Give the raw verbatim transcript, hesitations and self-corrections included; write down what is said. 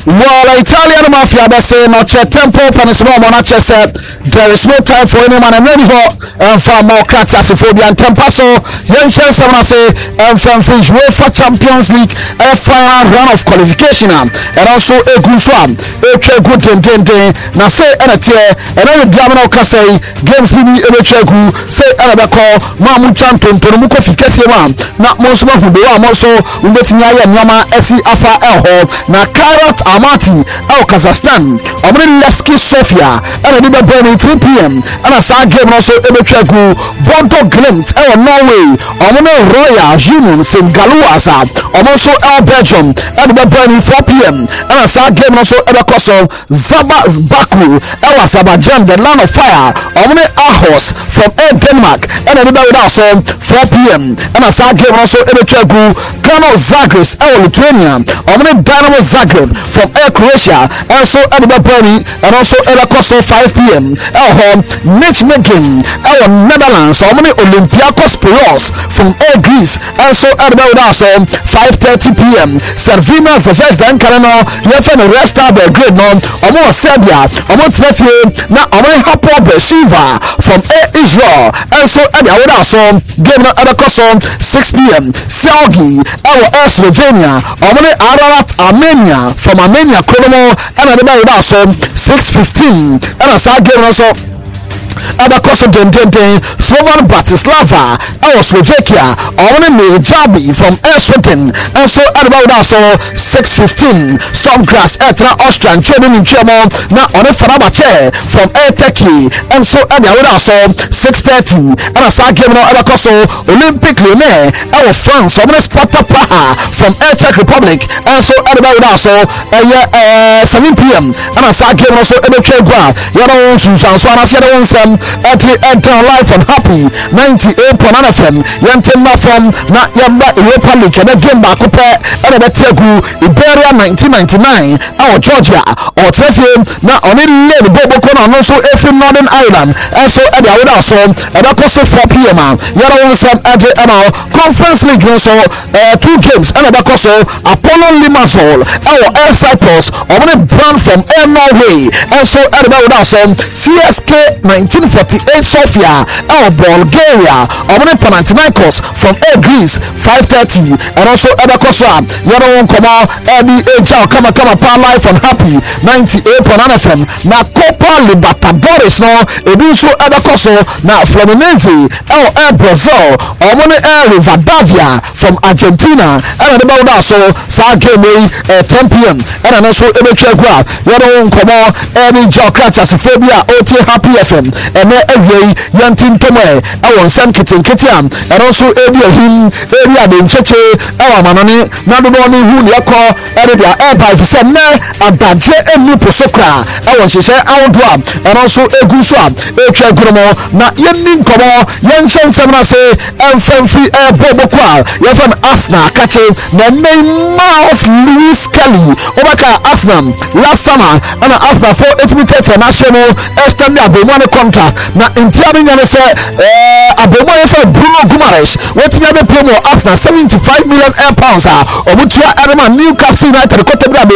Well, Italian mafia they say not your tempo penismo monache said there is no time for any man and many ho and for more cratasophobia and tempaso young chance I say and from French UEFA Champions League a final round of qualification and also a good swam a good ten ten ten now say and a tear and then the Diamond Casay games Lini Ebechegu say Arabako Mamu Champion to Muko Fikesiwa not most of who are also Ubetia Yama Esi Afa Elho na Carrot Amati El Kazakhstan Omri Levski Sofia and a Liba Bernie two p.m. and a side game also Ebechegu Bonto Glimt El Norway Omone Royal Union St Galuasa also El Belgium and the Bernie four p.m. and a side game also Ebekoso Zaba Baku El Azerbaijan the land of fire Omone Ahos from El Denmark and a Liba also four p.m. and a side game also Ebechegu Gano Zagres El Lithuania Omone Dynamo Zagreb from Air Croatia and so Ediba Bernie and also Ella Koso five p.m. El Home Mitch Megan El Netherlands Omni Olympiakos Piraeus from Air Greece and so Ediba also five thirty p.m. Servina Zvezda and Kareno Yefen Resta Belgrade no Omo Serbia Omo Trefie na Omo Hapo Beersheva from Air Israel and so Ediba also game na Ella Koso six p.m. Selgi El Air Slovenia Omni Ararat Armenia from Armenia Kodomo and another also six fifteen and a side game also Other course of ten ten ten Slovan Bratislava El Slovakia Omni Jabi from Eswatini and so about also six fifteen Stormgrass Etra Austrian training in Chemo now on a Farabache from Air Turkey and so about also six thirty and a side game other course Olympic Lyonnais El France Omni Sparta Praha from Air Czech Republic and so about also uh, seven p.m. and a side game also Ebechegwa Yano Susan Swana Sierra One at the enter life and happy ninety-eight point nine F M Yantemba from na Yamba Europa League and a game back up and a Tegu Iberia nineteen ninety-nine our Georgia or Treffium now on it led Bobo Kona and also every Northern Ireland and so at the other also and that cost four p.m. Yara Wilson at the Conference League also uh, two games and that cost Apollo Limassol our Air Cyprus on a brand from Air Norway and so at the other also C S K nineteen forty-eight Sofia El Bulgaria Omne Panathinaikos from Air Greece five thirty and also Ebekosa Yano Nkoma Ebi Eja Kama Kama Power Life and Happy ninety-eight point nine F M na Copa Libertadores no Ebi so Ebekoso na Fluminense El Air Brazil Omne Air Rivadavia from Argentina and the also sa game uh, ten p.m. and also Ebechegwa Yano Nkoma Ebi Jokrata Sophobia O T Happy F M and every young team Tome our son Kitty Kitiam and also area him area the Cheche our manani Nadoni who Yako area air by Sene and Daje and Nupo Sokra our she say our drum and also a good swap a Gromo na Yenin Komo Yensen Semana say and free air Bobokwa Yafan Asna catching the name Miles Lewis Kelly Obaka Asnam last summer and Asna for eight meter international extended Abomane contract na intiami nyane se eh Abomane for Bruno Guimaraes wetin na be promo Arsenal seventy-five million pounds a omutua Arema Newcastle United ko tebra be